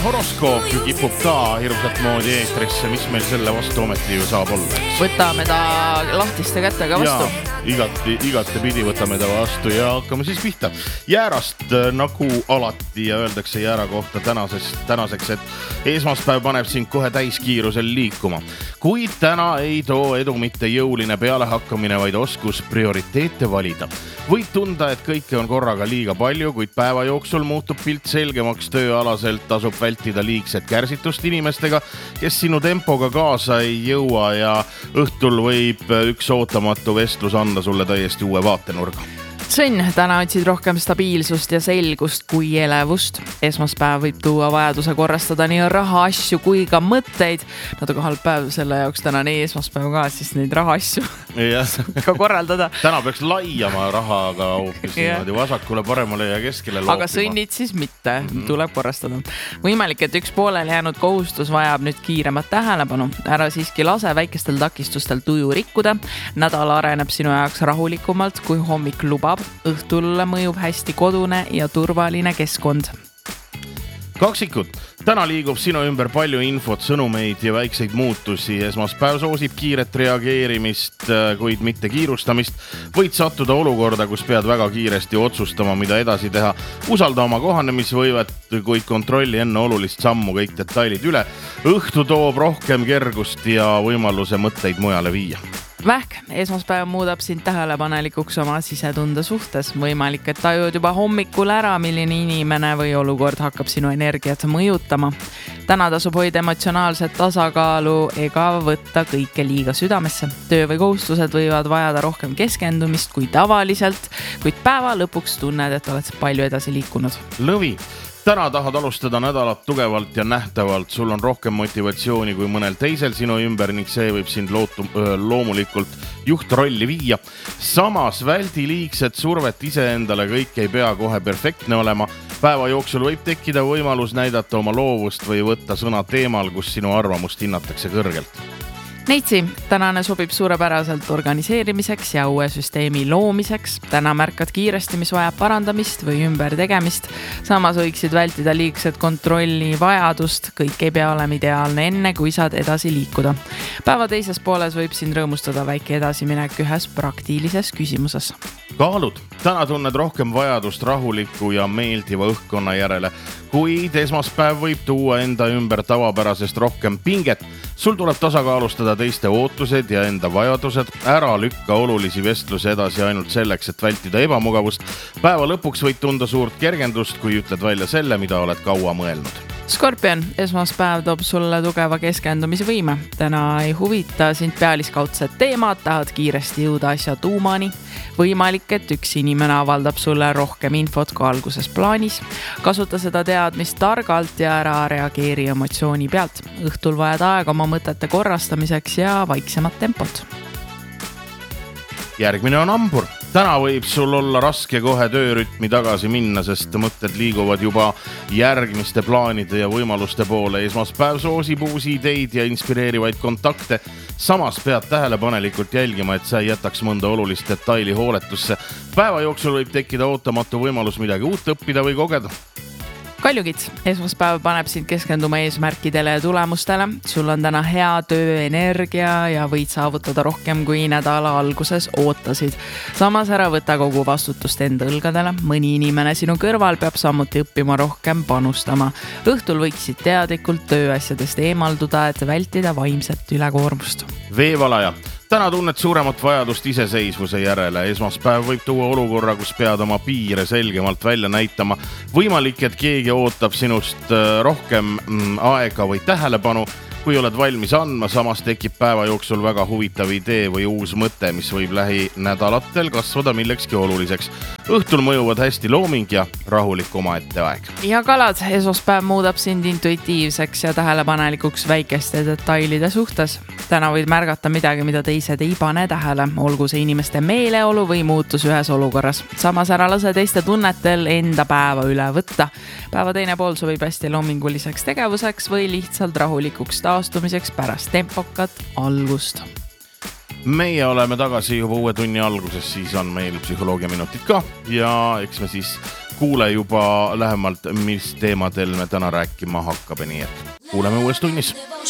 horoskoop kipub ka hirmsat moodi eetrisse, mis meil selle vastu ometi ju saab olla. Võtame ta lahtiste kätega vastu. Igate pidi võtame ta vastu ja hakkame siis pihta. Jäärast nagu alati ja öeldakse jäära kohta tänaseks, et esmaspäev paneb sind kohe täiskiirusel liikuma. Kuid täna ei too edu mitte jõuline pealehakkamine, vaid oskus prioriteete valida. Võid tunda, et kõike on korraga liiga palju, kuid päeva jooksul muutub pilt selgemaks. Tööalaselt tasub vältida liigset kärsitust inimestega, kes sinu tempoga kaasa ei jõua ja õhtul võib üks ootamatu vestlus anda sulle täiesti uue vaatenurga. Sõnn, täna otsid rohkem stabiilsust ja selgust kui elevust. Esmaspäev võib tuua vajaduse korrastada nii raha asju kui ka mõtteid. Natuke halb päev selle jaoks täna nii esmaspäev ka, siis neid raha asju ka korraldada. Täna peaks laiama rahaga hoopis niimoodi vasakule, paremale ja keskele loopima. Aga sõnnid siis mitte, tuleb korrastada. Võimalik, et üks poolel jäänud kohustus vajab nüüd kiiremat tähelepanu. Ära siiski lase väikestel takistustel tuju rikkuda. Nädal areneb sinu jaoks rahulikumalt, kui hommik lubab. Õhtul mõjub hästi kodune ja turvaline keskkond. Kaksikud. Täna liigub sinu ümber palju infot, sõnumeid ja väikseid muutusi. Esmaspäev soosib kiiret reageerimist, kuid mitte kiirustamist. Võid sattuda olukorda, kus pead väga kiiresti otsustama, mida edasi teha. Usalda oma kohanemisvõivet, kuid kontrolli enne olulist sammu kõik detailid üle. Õhtu toob rohkem kergust ja võimaluse mõtteid mujale viia. Vähk, esmaspäev muudab sind tähelepanelikuks oma sisetunde suhtes. Võimalik, et tajud juba hommikul ära, milline inimene või olukord hakkab sinu energiat mõjutama. Täna tasub hoida emotsionaalset tasakaalu ega võtta kõike liiga südamesse. Töö või kohustused võivad vajada rohkem keskendumist kui tavaliselt, kuid päeva lõpuks tunned, et oled palju edasi liikunud. Lõvi. Täna tahad alustada nädalat tugevalt ja nähtavalt. Sul on rohkem motivatsiooni kui mõnel teisel sinu ümber ning see võib sind loomulikult juhtrolli viia. Samas väldi liigset survet iseendale, kõik ei pea kohe perfektne olema. Päeva jooksul võib tekkida võimalus näidata oma loovust või võtta sõna teemal, kus sinu arvamust hinnatakse kõrgelt. Neitsi, tänane sobib suurepäraselt organiseerimiseks ja uue süsteemi loomiseks. Täna märkad kiiresti, mis vajab parandamist või ümber tegemist. Samas võiksid vältida liigset kontrolli vajadust. Kõik ei pea olema ideaalne enne, kui saad edasi liikuda. Päeva teises pooles võib sind rõõmustada väike edasiminek ühes praktilises küsimuses. Kaalud. Täna tunned rohkem vajadust rahuliku ja meeldiva õhkkonna järele, kuid esmaspäev võib tuua enda ümber tavapärasest rohkem pinget. Sul tuleb tasakaalustada teiste ootused ja enda vajadused. Ära lükka olulisi vestluse edasi ainult selleks, et vältida ebamugavust. Päeva lõpuks võid tunda suurt kergendust, kui ütled välja selle, mida oled kaua mõelnud. Skorpion, esmaspäev toob sulle tugeva keskendumisvõime. Täna ei huvita sind pealiskaudsed teemad, tahad kiiresti jõuda asja tuumani. Võimalik, et üks inimene avaldab sulle rohkem infot kui alguses plaanis. Kasuta seda teadmist targalt ja ära reageeri emotsiooni pealt. Õhtul vajad aega oma mõtete korrastamiseks ja vaiksemat tempot. Järgmine on Hambur. Täna võib sul olla raske kohe töörütmi tagasi minna, sest mõtted liiguvad juba järgmiste plaanide ja võimaluste poole. Esmaspäev soosib uusi ideid ja inspireerivaid kontakte. Samas pead tähelepanelikult jälgima, et sa ei jätaks mõnda olulist detaili hooletusse. Päeva jooksul võib tekkida ootamatu võimalus midagi uut õppida või kogeda. Kaljukits, esmaspäev paneb sind keskenduma eesmärkidele ja tulemustele. Sul on täna hea tööenergia ja võid saavutada rohkem kui nädala alguses ootasid. Samas ära võta kogu vastutust enda õlgadele. Mõni inimene sinu kõrval peab samuti õppima rohkem panustama. Õhtul võiksid teadlikult tööasjadest eemalduda, et vältida vaimset ülekoormust. Veevalaja. Täna tunned suuremat vajadust iseseisvuse järele. Esmaspäev võib tuua olukorra, kus pead oma piire selgemalt välja näitama. Võimalik, et keegi ootab sinust rohkem aega või tähelepanu, kui oled valmis andma. Samas tekib päeva jooksul väga huvitav idee või uus mõte, mis võib lähinädalatel kasvada millekski oluliseks. Õhtul mõjuvad hästi looming ja rahulik omaette aeg. Ja kalad, esmaspäev muudab sind intuitiivseks ja tähelepanelikuks väikeste detailide suhtes. Täna võid märgata midagi, mida teised ei pane tähele, olgu see inimeste meeleolu või muutus ühes olukorras. Samas ära lase teiste tunnetel enda päeva üle võtta. Päeva teine pool sobib hästi loominguliseks tegevuseks või lihtsalt rahulikuks taastumiseks pärast tempokat algust. Meie oleme tagasi juba uue tunni alguses, siis on meil psühholoogia minutid ka ja eks me siis kuule juba lähemalt, mis teemadel me täna rääkima hakkame, nii et kuuleme uues tunnis.